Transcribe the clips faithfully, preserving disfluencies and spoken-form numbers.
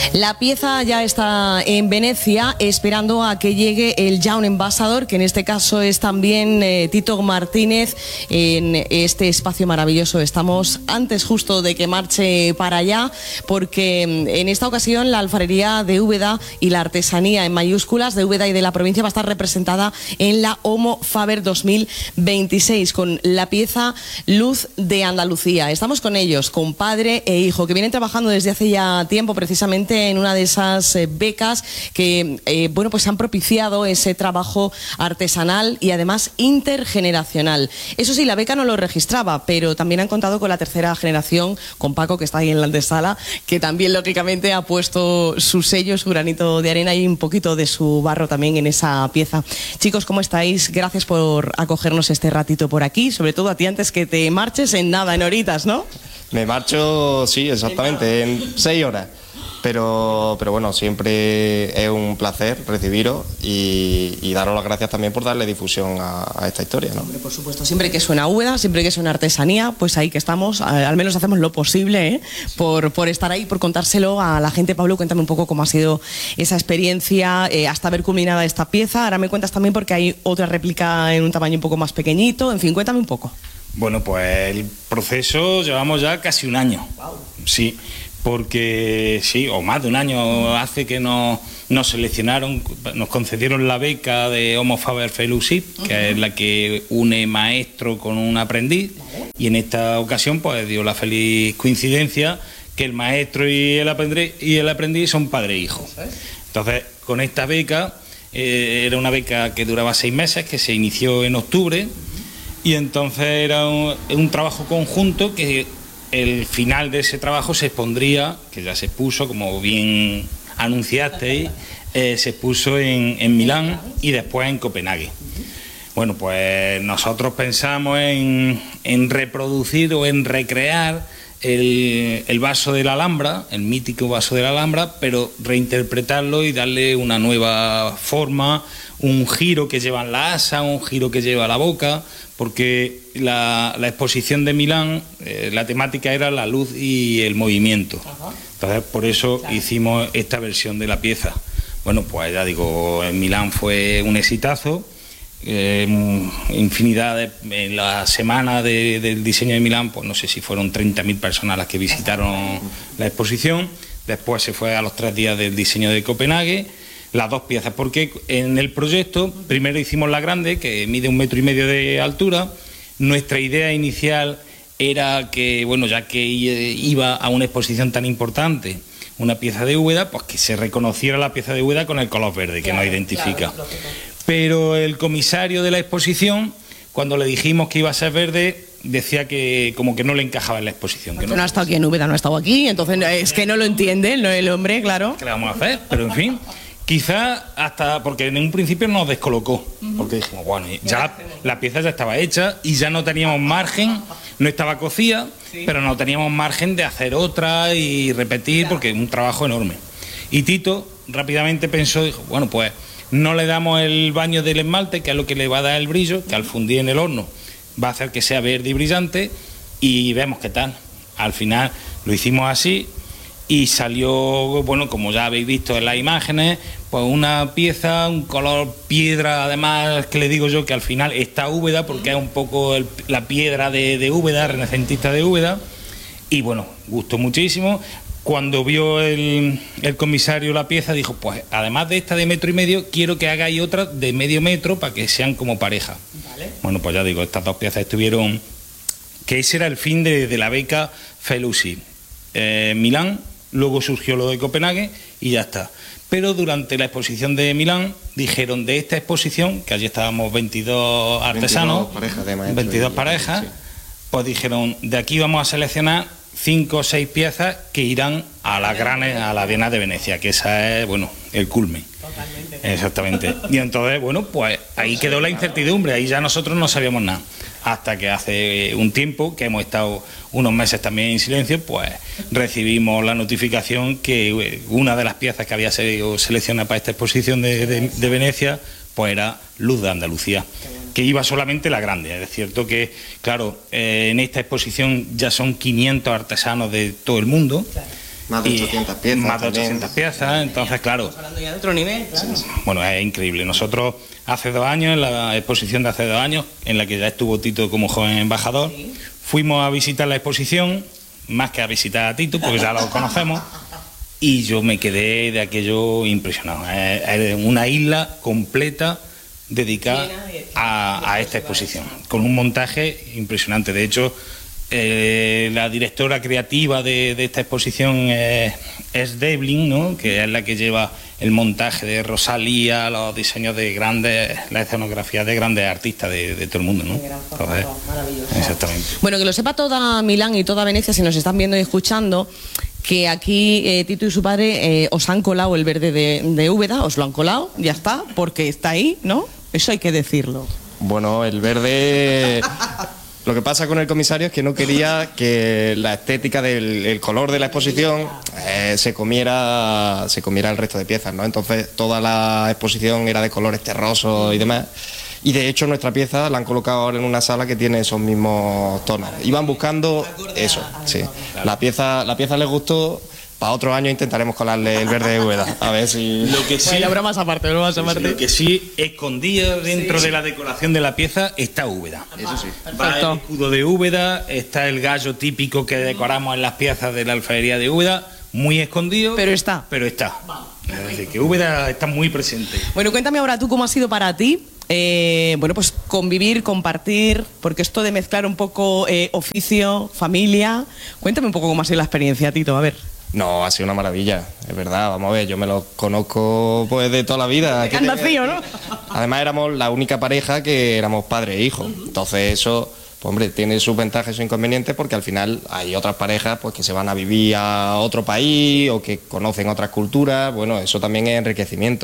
La pieza ya está en Venecia esperando a que llegue el Young Ambassador, que en este caso es también eh, Tito Martínez, en este espacio maravilloso. Estamos antes justo de que marche para allá, porque en esta ocasión la alfarería de Úbeda y la artesanía en mayúsculas de Úbeda y de la provincia va a estar representada en la Homo Faber dos mil veintiséis con la pieza Luz de Andalucía. Estamos con ellos, con padre e hijo, que vienen trabajando desde hace ya tiempo precisamente en una de esas eh, becas que eh, bueno, pues han propiciado ese trabajo artesanal y además intergeneracional. Eso sí, la beca no lo registraba, pero también han contado con la tercera generación, con Paco, que está ahí en la antesala, que también lógicamente ha puesto su sello, su granito de arena y un poquito de su barro también en esa pieza. Chicos, ¿cómo estáis? Gracias por acogernos este ratito por aquí, sobre todo a ti antes que te marches en nada, en horitas, ¿no? Me marcho, sí, exactamente, en seis horas. Pero, pero bueno, siempre es un placer recibiros y, y daros las gracias también por darle difusión a, a esta historia, ¿no? Hombre, por supuesto, siempre que suena Úbeda, siempre que suena artesanía, pues ahí que estamos, al menos hacemos lo posible, ¿eh? por, por estar ahí, por contárselo a la gente. Pablo, cuéntame un poco cómo ha sido esa experiencia eh, hasta haber culminado esta pieza. Ahora me cuentas también porque hay otra réplica en un tamaño un poco más pequeñito, en fin, cuéntame un poco. Bueno, pues el proceso llevamos ya casi un año. Wow. Sí. Porque sí, o más de un año hace que nos, nos seleccionaron, nos concedieron la beca de Homo Faber Fellowship, uh-huh. que es la que une maestro con un aprendiz, vale. Y en esta ocasión pues dio la feliz coincidencia que el maestro y el aprendiz, y el aprendiz son padre e hijo. Entonces, con esta beca, eh, era una beca que duraba seis meses, que se inició en octubre, uh-huh. Y entonces era un, un trabajo conjunto que el final de ese trabajo se expondría, que ya se expuso, como bien anunciasteis, eh, se expuso en, en Milán y después en Copenhague. Bueno, pues nosotros pensamos en, en reproducir o en recrear el, el vaso de la Alhambra, el mítico vaso de la Alhambra, pero reinterpretarlo y darle una nueva forma, un giro que lleva en la asa, un giro que lleva la boca, porque la, la exposición de Milán, eh, la temática era la luz y el movimiento. Ajá. Entonces, por eso claro. hicimos esta versión de la pieza. Bueno, pues ya digo, en Milán fue un exitazo, eh, infinidad de, en la semana de, del diseño de Milán, pues no sé si fueron treinta mil personas las que visitaron la exposición. Después se fue a los tres días del diseño de Copenhague, las dos piezas, porque en el proyecto primero hicimos la grande, que mide un metro y medio de altura. Nuestra idea inicial era que, bueno, ya que iba a una exposición tan importante, una pieza de Úbeda, pues que se reconociera la pieza de Úbeda con el color verde, que claro, nos identifica. Claro, pero el comisario de la exposición, cuando le dijimos que iba a ser verde, decía que como que no le encajaba en la exposición. Que no, no ha estado aquí en Úbeda, no ha estado aquí, entonces es que no lo entiende el hombre, claro. ¿Qué le vamos a hacer? Pero en fin... Quizá hasta porque en un principio nos descolocó, porque dijimos, bueno, ya la pieza ya estaba hecha y ya no teníamos margen, no estaba cocida, sí. pero no teníamos margen de hacer otra y repetir, porque es un trabajo enorme. Y Tito rápidamente pensó, dijo, bueno, pues no le damos el baño del esmalte, que es lo que le va a dar el brillo, que al fundir en el horno va a hacer que sea verde y brillante, y vemos qué tal. Al final lo hicimos así. Y salió, bueno, como ya habéis visto en las imágenes, pues una pieza, un color piedra, además que le digo yo que al final está Úbeda, porque es un poco el, la piedra de, de Úbeda, renacentista de Úbeda, y bueno, gustó muchísimo. Cuando vio el, el comisario la pieza, dijo, pues además de esta de metro y medio, quiero que hagáis otra de medio metro para que sean como pareja. Vale. Bueno, pues ya digo, estas dos piezas estuvieron, que ese era el fin de, de la beca Fellowship. Eh, Milán. Luego surgió lo de Copenhague y ya está. Pero durante la exposición de Milán dijeron de esta exposición, que allí estábamos veintidós artesanos, veintidós parejas, de maestro veintidós parejas, sí. Pues dijeron, de aquí vamos a seleccionar cinco o seis piezas que irán a la gran, a la Bienal de Venecia, que esa es, bueno, el culmen. Totalmente. Exactamente. Y entonces, bueno, pues ahí quedó la incertidumbre, ahí ya nosotros no sabíamos nada. Hasta que hace un tiempo, que hemos estado unos meses también en silencio, pues recibimos la notificación que una de las piezas que había sido seleccionada para esta exposición de, de, de Venecia, pues era Luz de Andalucía, que iba solamente la grande. Es cierto que, claro, eh, en esta exposición ya son quinientos artesanos de todo el mundo, Más de ochocientas piezas. Más de ochocientas piezas, entonces claro. Estamos hablando ya de otro nivel, claro. Bueno, es increíble. Nosotros hace dos años, en la exposición de hace dos años, en la que ya estuvo Tito como joven embajador, sí. Fuimos a visitar la exposición, más que a visitar a Tito, porque ya lo conocemos, y yo me quedé de aquello impresionado. Es una isla completa dedicada a, a esta exposición, con un montaje impresionante. De hecho, Eh, la directora creativa de, de esta exposición es, es Devlin, ¿no? Que es la que lleva el montaje de Rosalía, los diseños de grandes, la escenografía de grandes artistas de, de todo el mundo, ¿no? Entonces, exactamente. Bueno, que lo sepa toda Milán y toda Venecia, si nos están viendo y escuchando, que aquí eh, Tito y su padre eh, os han colado el verde de, de Úbeda, os lo han colado, ya está, porque está ahí, ¿no? Eso hay que decirlo. Bueno, el verde... Lo que pasa con el comisario es que no quería que la estética del el color de la exposición eh, se comiera se comiera el resto de piezas, ¿no? Entonces toda la exposición era de colores terrosos y demás. Y de hecho nuestra pieza la han colocado ahora en una sala que tiene esos mismos tonos. Iban buscando eso, sí. La pieza, la pieza les gustó. Para otro año intentaremos colarle el verde de Úbeda, a ver si... Lo que sí, bueno, bromas aparte, bromas aparte. Lo que sí, escondido dentro sí, de la decoración de la pieza está Úbeda. Eso sí. Va el escudo de Úbeda, está el gallo típico que decoramos en las piezas de la alfarería de Úbeda, muy escondido. Pero está. Pero está. Es decir, que Úbeda está muy presente. Bueno, cuéntame ahora tú cómo ha sido para ti, eh, bueno, pues convivir, compartir, porque esto de mezclar un poco eh, oficio, familia. Cuéntame un poco cómo ha sido la experiencia, Tito, a ver. No, ha sido una maravilla, es verdad, vamos a ver, yo me los conozco pues de toda la vida. Han nacido, ¿no? Además éramos la única pareja que éramos padre e hijo, entonces eso, pues hombre, tiene sus ventajas y sus inconvenientes porque al final hay otras parejas pues que se van a vivir a otro país o que conocen otras culturas, bueno, eso también es enriquecimiento.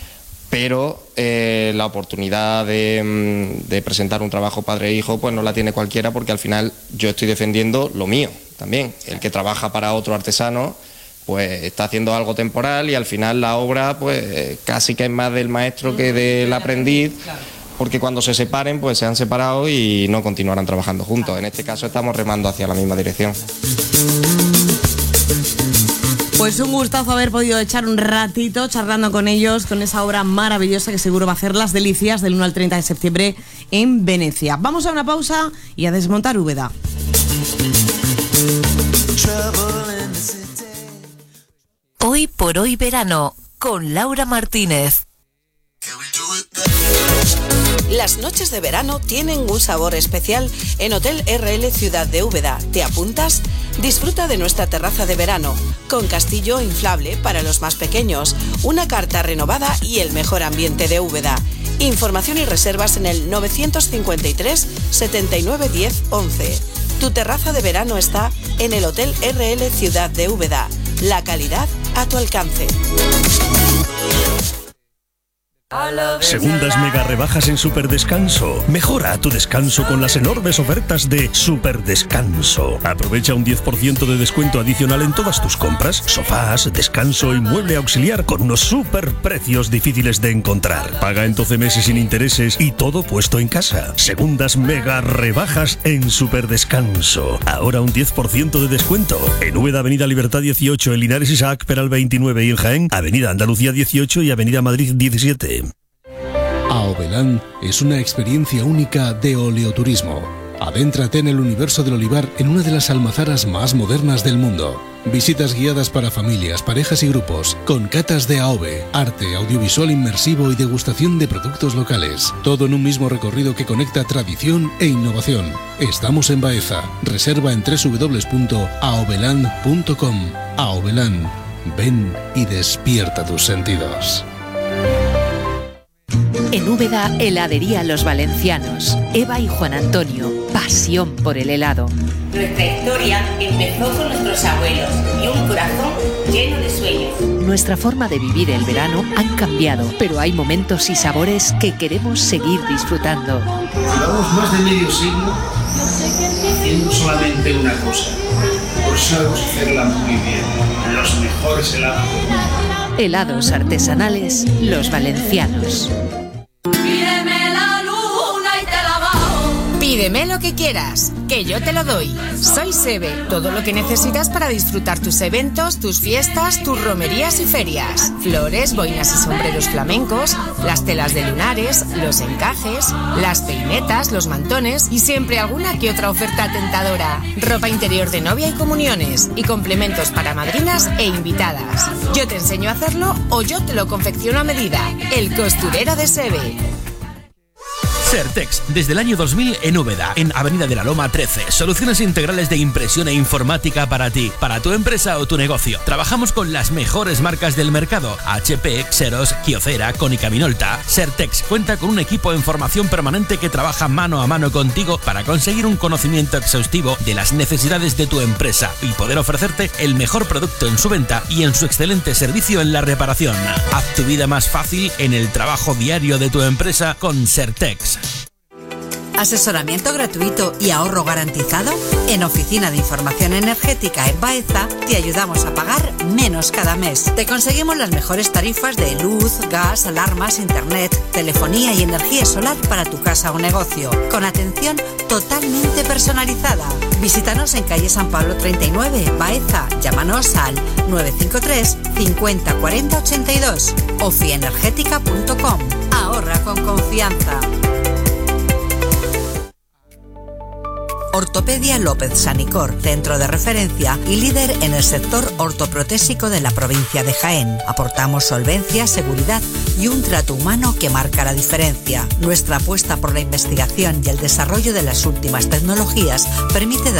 Pero eh, la oportunidad de, de presentar un trabajo padre e hijo pues no la tiene cualquiera porque al final yo estoy defendiendo lo mío también. El que trabaja para otro artesano pues está haciendo algo temporal y al final la obra pues casi que es más del maestro que del aprendiz, porque cuando se separen pues se han separado y no continuarán trabajando juntos. En este caso estamos remando hacia la misma dirección. Pues un gustazo haber podido echar un ratito charlando con ellos, con esa obra maravillosa que seguro va a hacer las delicias del uno al treinta de septiembre en Venecia. Vamos a una pausa y a desmontar Úbeda. Hoy por hoy verano, con Laura Martínez. Las noches de verano tienen un sabor especial en Hotel R L Ciudad de Úbeda. ¿Te apuntas? Disfruta de nuestra terraza de verano, con castillo inflable para los más pequeños, una carta renovada y el mejor ambiente de Úbeda. Información y reservas en el novecientos cincuenta y tres, setenta y nueve, diez, once. Tu terraza de verano está en el Hotel R L Ciudad de Úbeda. La calidad a tu alcance. Segundas mega rebajas en Superdescanso. Mejora tu descanso con las enormes ofertas de Superdescanso. Aprovecha un diez por ciento de descuento adicional en todas tus compras, sofás, descanso y mueble auxiliar con unos super precios difíciles de encontrar. Paga en doce meses sin intereses y todo puesto en casa. Segundas mega rebajas en Superdescanso. Ahora un diez por ciento de descuento. En Úbeda, Avenida Libertad dieciocho, en Linares Isaac Peral veintinueve y en Jaén, Avenida Andalucía dieciocho y Avenida Madrid diecisiete. Aovelán es una experiencia única de oleoturismo. Adéntrate en el universo del olivar en una de las almazaras más modernas del mundo. Visitas guiadas para familias, parejas y grupos, con catas de AOVE, arte, audiovisual inmersivo y degustación de productos locales. Todo en un mismo recorrido que conecta tradición e innovación. Estamos en Baeza. Reserva en doble u doble u doble u punto aovelán punto com. Aovelán. Ven y despierta tus sentidos. En Úbeda, heladería Los Valencianos. Eva y Juan Antonio, pasión por el helado. Nuestra historia empezó con nuestros abuelos y un corazón lleno de sueños. Nuestra forma de vivir el verano han cambiado, pero hay momentos y sabores que queremos seguir disfrutando. Llevamos más de medio siglo haciendo solamente una cosa. Por eso sabemos hacerla muy bien. Los mejores helados. Helados artesanales Los Valencianos. Pide Pídeme lo que quieras, que yo te lo doy. Soy Sebe, todo lo que necesitas para disfrutar tus eventos, tus fiestas, tus romerías y ferias. Flores, boinas y sombreros flamencos, las telas de lunares, los encajes, las peinetas, los mantones y siempre alguna que otra oferta tentadora. Ropa interior de novia y comuniones y complementos para madrinas e invitadas. Yo te enseño a hacerlo o yo te lo confecciono a medida. El costurero de Sebe. Sertex, desde el año dos mil en Úbeda, en Avenida de la Loma trece. Soluciones integrales de impresión e informática para ti, para tu empresa o tu negocio. Trabajamos con las mejores marcas del mercado: H P, Xerox, Kyocera, Konica Minolta. Sertex cuenta con un equipo en formación permanente que trabaja mano a mano contigo para conseguir un conocimiento exhaustivo de las necesidades de tu empresa y poder ofrecerte el mejor producto en su venta y en su excelente servicio en la reparación. Haz tu vida más fácil en el trabajo diario de tu empresa con Sertex. ¿Asesoramiento gratuito y ahorro garantizado? En Oficina de Información Energética en Baeza te ayudamos a pagar menos cada mes. Te conseguimos las mejores tarifas de luz, gas, alarmas, internet, telefonía y energía solar para tu casa o negocio, con atención totalmente personalizada. Visítanos en calle San Pablo treinta y nueve, Baeza. Llámanos al nueve cinco tres cincuenta cuarenta ochenta y dos. ofienergética punto com. Ahorra con confianza. Ortopedia López Sanicor, centro de referencia y líder en el sector ortoprotésico de la provincia de Jaén. Aportamos solvencia, seguridad y un trato humano que marca la diferencia. Nuestra apuesta por la investigación y el desarrollo de las últimas tecnologías permite dar